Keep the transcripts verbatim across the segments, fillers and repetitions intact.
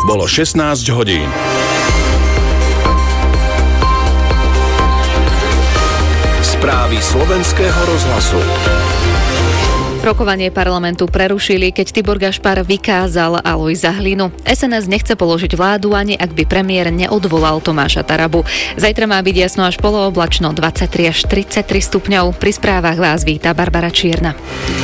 Bolo šestnásť hodín. Správy slovenského rozhlasu. Rokovanie parlamentu prerušili, keď Tibor Gašpar vykázal Alojza Hlinu. es en es nechce položiť vládu, ani ak by premiér neodvolal Tomáša Tarabu. Zajtra má byť jasno až polooblačno, dvadsaťtri až tridsaťtri stupňov. Pri správach vás víta Barbara Čierna.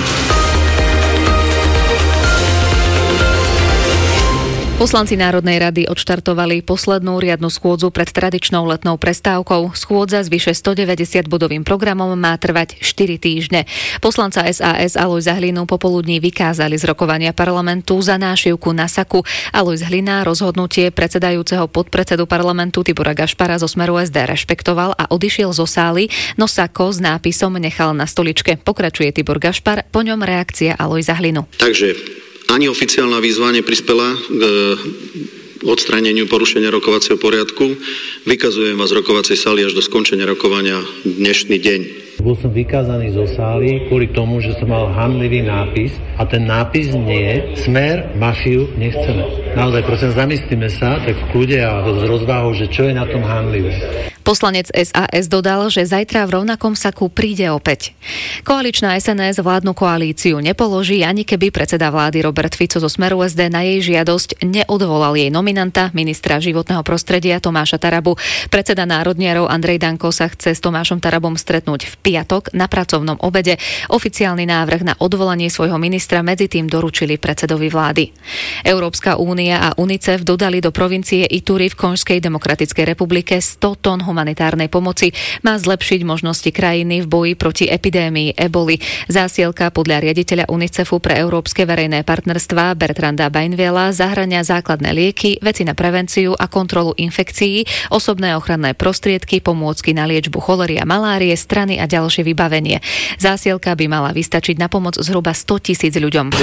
Poslanci Národnej rady odštartovali poslednú riadnu schôdzu pred tradičnou letnou prestávkou. Schôdza s vyše stodeväťdesiatbodovým programom má trvať štyri týždne. Poslanca es a es Alojza Hlinu popoludní vykázali z rokovania parlamentu za nášivku na saku. Alojz Hlina rozhodnutie predsedajúceho podpredsedu parlamentu Tibora Gašpara zo Smeru es dé rešpektoval a odišiel zo sály, no sako s nápisom nechal na stoličke. Pokračuje Tibor Gašpar, po ňom reakcia Alojza Hlinu. Takže ani oficiálna výzva neprispela k odstráneniu porušenia rokovacieho poriadku. Vykazujem vás z rokovacej sály až do skončenia rokovania dnešný deň. Bol som vykázaný zo sály kvôli tomu, že som mal hanlivý nápis a ten nápis nie Smer, mafiu nechceme. Naozaj, prosím, zamyslíme sa tak v kľude a s rozvahou, že čo je na tom hanlivé. Poslanec es a es dodal, že zajtra v rovnakom saku príde opäť. Koaličná es en es vládnu koalíciu nepoloží, ani keby predseda vlády Robert Fico zo Smeru es dé na jej žiadosť neodvolal jej nominanta, ministra životného prostredia Tomáša Tarabu. Predseda národniarov Andrej Danko sa chce s Tomášom Tarabom stretnúť v piatok na pracovnom obede. Oficiálny návrh na odvolanie svojho ministra medzitým doručili predsedovi vlády. Európska únia a UNICEF dodali do provincie Ituri v Konžskej demokratickej republike sto tón humanitárnej pomoci. Má zlepšiť možnosti krajiny v boji proti epidémii eboli. Zásielka podľa riaditeľa UNICEFu pre európske verejné partnerstvá Bertranda Bainviela zahŕňa základné lieky, veci na prevenciu a kontrolu infekcií, osobné ochranné prostriedky, pomôcky na liečbu cholery a malárie, strany a ďalšie vybavenie. Zásielka by mala vystačiť na pomoc zhruba sto tisíc ľuďom.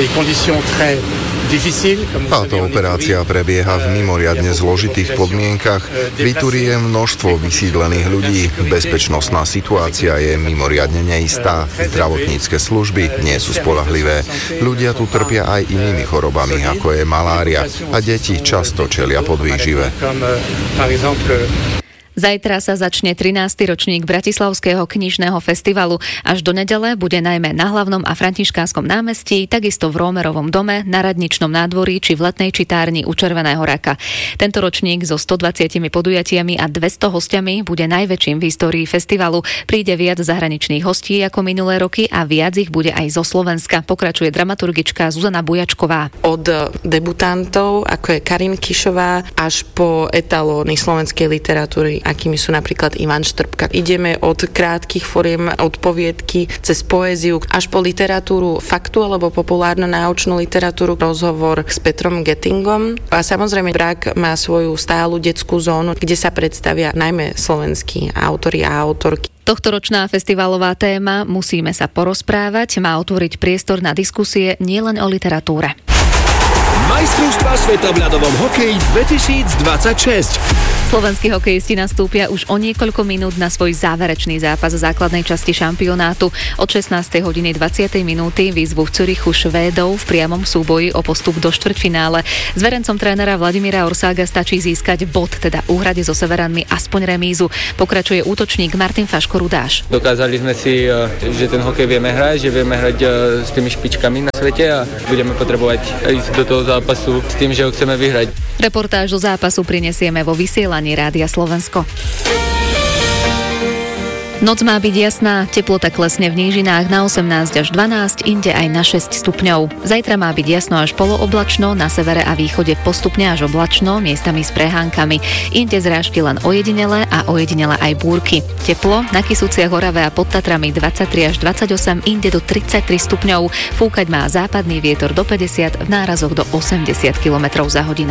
Táto operácia prebieha v mimoriadne zložitých podmienkach. V Ituri je množstvo vysídlených ľudí. Bezpečnostná situácia je mimoriadne neistá. Zdravotnícke služby nie sú spoľahlivé. Ľudia tu trpia aj inými chorobami, ako je malária, a deti často čelia podvýžive. Zajtra sa začne trinásty ročník Bratislavského knižného festivalu. Až do nedele bude najmä na Hlavnom a Františkánskom námestí, takisto v Rómerovom dome, na Radničnom nádvorí či v letnej čitárni u Červeného raka. Tento ročník so stodvadsiatimi podujatiami a dvesto hostiami bude najväčším v histórii festivalu. Príde viac zahraničných hostí ako minulé roky a viac ich bude aj zo Slovenska. Pokračuje dramaturgička Zuzana Bujačková. Od debutantov, ako je Karin Kišová, až po etalóny slovenskej literatúry, akými sú napríklad Ivan Štrbka. Ideme od krátkych foriem, od poviedky cez poéziu až po literatúru faktu alebo populárno-náučnú literatúru, rozhovor s Petrom Gettingom. A samozrejme Brak má svoju stálu detskú zónu, kde sa predstavia najmä slovenskí autori a autorky. Tohtoročná festivalová téma Musíme sa porozprávať má otvoriť priestor na diskusie nielen o literatúre. Majstrovstvá sveta v ľadovom hokeji dvetisícdvadsaťšesť. Slovenskí hokejisti nastúpia už o niekoľko minút na svoj záverečný zápas základnej časti šampionátu. Od šestnástej hodiny dvadsiatej minúty výzvu v Zürichu Švédov v priamom súboji o postup do štvrťfinále. S verencom trénera Vladimíra Orsága stačí získať bod, teda úhrade so Severanmi aspoň remízu. Pokračuje útočník Martin Faško-Rudáš. Dokázali sme si, že ten hokej vieme hrať, že vieme hrať s tými špičkami na svete a budeme potrebovať ísť do toho zápasu s tým, že ho chceme vyhrať. Reportáž zo zápasu prinesieme vo vysielaní Rádia Slovensko. Noc má byť jasná, teplota klesne v nížinách na osemnásť až dvanásť, inde aj na šesť stupňov. Zajtra má byť jasno až polooblačno, na severe a východe postupne až oblačno, miestami s prehánkami. Inde zrážky len ojedinele a ojedinele aj búrky. Teplo na Kysuciach, Orave a pod Tatrami dvadsaťtri až dvadsaťosem, inde do tridsaťtri stupňov. Fúkať má západný vietor do päťdesiat, v nárazoch do osemdesiat kilometrov za hodinu.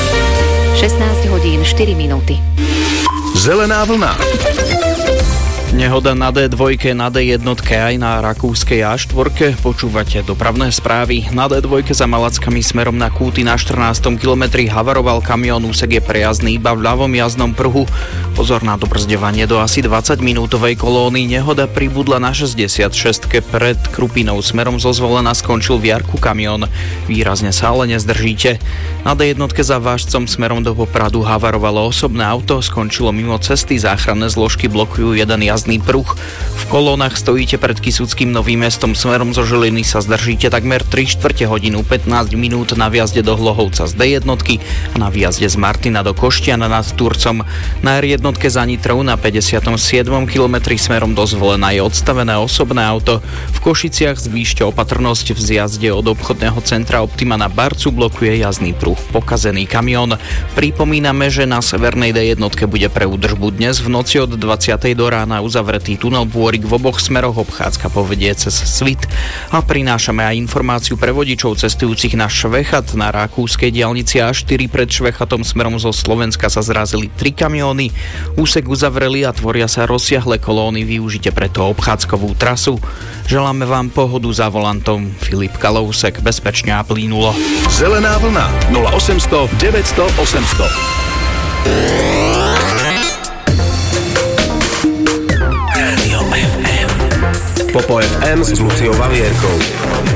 šestnásť hodín štyri minúty. Zelená vlna. Nehoda na dé dva, na dé jedna aj na rakúskej á štyri. Počúvate dopravné správy. Na dé dva za Malackami smerom na Kúty na štrnástom kilometri havaroval kamión, úsek je prejazdný iba v ľavom jazdnom pruhu. Pozor na dobrzďovanie do asi dvadsaťminútovej kolóny. Nehoda pribudla na šesťdesiatšesť pred Krupinou smerom zo Zvolena, skončil v jarku kamión. Výrazne sa ale nezdržíte. Na dé jedna za Vážcom smerom do Popradu havarovalo osobné auto, skončilo mimo cesty, záchranné zložky blokujú jeden jazdný pruh. V kolónach stojíte pred Kysuckým Novým Mestom smerom zo Žiliny, sa zdržíte takmer tri štvrte hodinu, pätnásť minút na vjazde do Hlohovca z dé jedna a na výjazde z Martina do Koštiana nad Turcom. Na er jedna za Nitrou na päťdesiatom siedmom kilometri smerom do Zvolena je odstavené osobné auto. V Košiciach zvýšte opatrnosť v zjazde od obchodného centra Optima na Barcu, blokuje jazdný pruh pokazený kamión. Pripomíname, že na severnej dé jedna bude pre údržbu dnes v noci od dvadsiatej do rána uzavretý tunel Bôrik v oboch smeroch, obchádzka povedie cez Svit. A prinášame aj informáciu pre vodičov cestujúcich na Švechat. Na rakúskej diaľnici á štyri pred Švechatom smerom zo Slovenska sa zrazili tri kamióny. Úsek uzavreli a tvoria sa rozsiahle kolóny, využite preto obchádzkovú trasu. Želáme vám pohodu za volantom. Filip Kalousek, bezpečne a plynulo. Zelená vlna nula osemsto deväťsto osemsto. Rádio ef em. Popo ef em s Luciou Valierkou.